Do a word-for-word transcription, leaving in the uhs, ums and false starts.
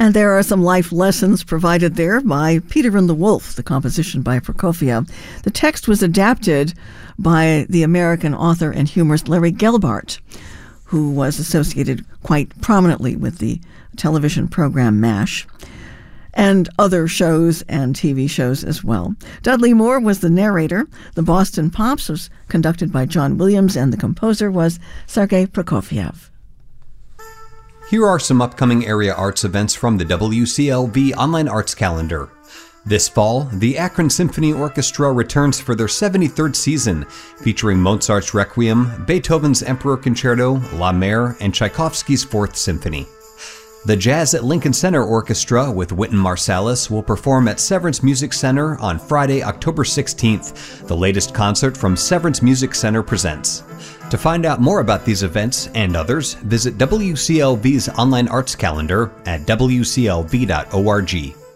And there are some life lessons provided there by Peter and the Wolf, the composition by Prokofiev. The text was adapted by the American author and humorist Larry Gelbart, who was associated quite prominently with the television program MASH, and other shows and T V shows as well. Dudley Moore was the narrator. The Boston Pops was conducted by John Williams, and the composer was Sergei Prokofiev. Here are some upcoming area arts events from the W C L V Online Arts Calendar. This fall, the Akron Symphony Orchestra returns for their seventy-third season, featuring Mozart's Requiem, Beethoven's Emperor Concerto, La Mer, and Tchaikovsky's Fourth Symphony. The Jazz at Lincoln Center Orchestra with Wynton Marsalis will perform at Severance Music Center on Friday, October sixteenth, the latest concert from Severance Music Center Presents. To find out more about these events and others, visit W C L V's online arts calendar at W C L V dot org.